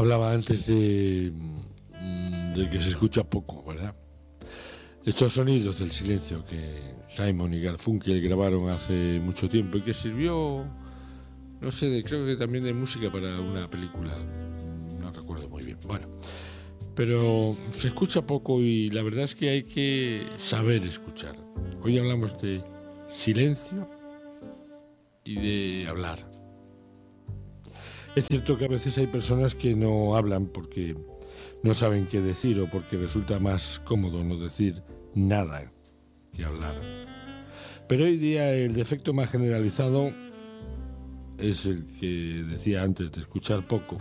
Hablaba antes de que se escucha poco, ¿verdad? Estos sonidos del silencio que Simon y Garfunkel grabaron hace mucho tiempo y que sirvió, no sé, creo que también de música para una película, no recuerdo muy bien. Bueno, pero se escucha poco y la verdad es que hay que saber escuchar. Hoy hablamos de silencio y de hablar. Es cierto que a veces hay personas que no hablan porque no saben qué decir o porque resulta más cómodo no decir nada que hablar. Pero hoy día el defecto más generalizado es el que decía antes de escuchar poco,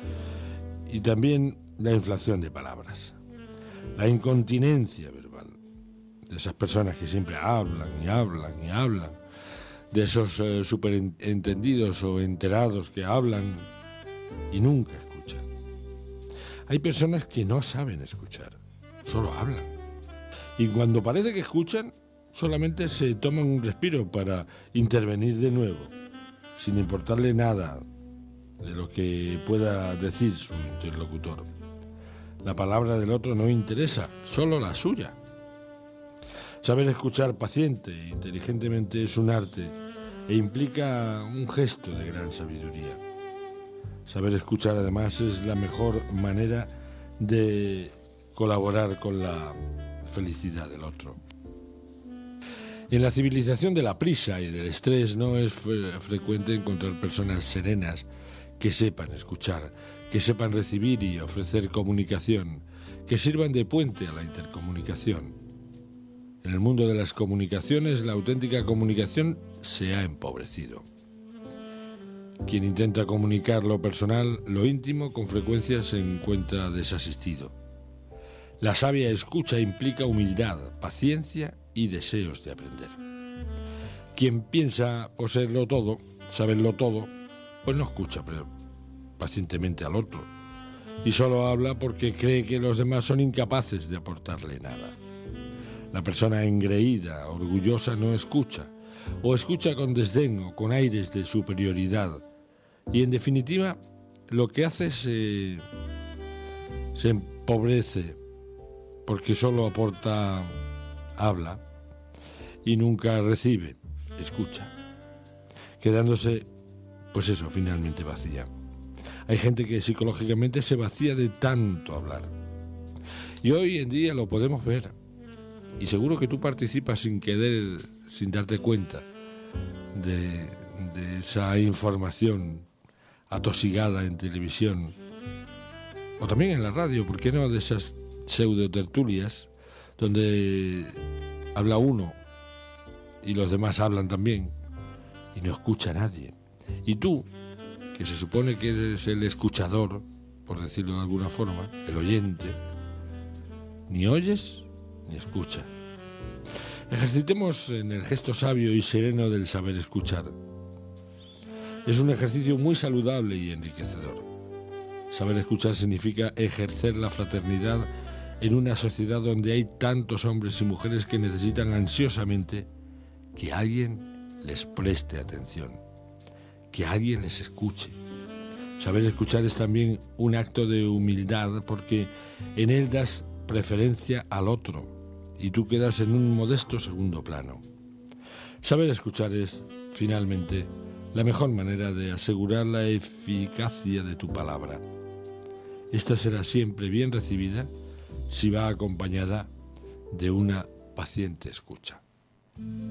y también la inflación de palabras, la incontinencia verbal de esas personas que siempre hablan y hablan y hablan, de esos superentendidos o enterados que hablan y nunca escuchan. Hay personas que no saben escuchar, solo hablan. Y cuando parece que escuchan, solamente se toman un respiro para intervenir de nuevo, sin importarle nada de lo que pueda decir su interlocutor. La palabra del otro no interesa, solo la suya. Saber escuchar paciente e inteligentemente es un arte e implica un gesto de gran sabiduría. Saber escuchar además es la mejor manera de colaborar con la felicidad del otro. En la civilización de la prisa y del estrés no es frecuente encontrar personas serenas que sepan escuchar, que sepan recibir y ofrecer comunicación, que sirvan de puente a la intercomunicación. En el mundo de las comunicaciones, la auténtica comunicación se ha empobrecido. Quien intenta comunicar lo personal, lo íntimo, con frecuencia se encuentra desasistido. La sabia escucha implica humildad, paciencia y deseos de aprender. Quien piensa poseerlo todo, saberlo todo, pues no escucha pacientemente al otro y solo habla porque cree que los demás son incapaces de aportarle nada. La persona engreída, orgullosa, no escucha, o escucha con desdén o con aires de superioridad, y en definitiva lo que hace se empobrece porque solo aporta, habla y nunca recibe, escucha, quedándose, pues eso, finalmente vacía. Hay gente que psicológicamente se vacía de tanto hablar, y hoy en día lo podemos ver. Y seguro que tú participas sin querer, sin darte cuenta de esa información atosigada en televisión o también en la radio, ¿por qué no? De esas pseudo-tertulias donde habla uno y los demás hablan también y no escucha a nadie. Y tú, que se supone que eres el escuchador, por decirlo de alguna forma, el oyente, ni oyes ni escucha. Ejercitemos en el gesto sabio y sereno del saber escuchar. Es un ejercicio muy saludable y enriquecedor. Saber escuchar significa ejercer la fraternidad en una sociedad donde hay tantos hombres y mujeres que necesitan ansiosamente que alguien les preste atención, que alguien les escuche. Saber escuchar es también un acto de humildad porque en él das preferencia al otro y tú quedas en un modesto segundo plano. Saber escuchar es, finalmente, la mejor manera de asegurar la eficacia de tu palabra. Esta será siempre bien recibida si va acompañada de una paciente escucha.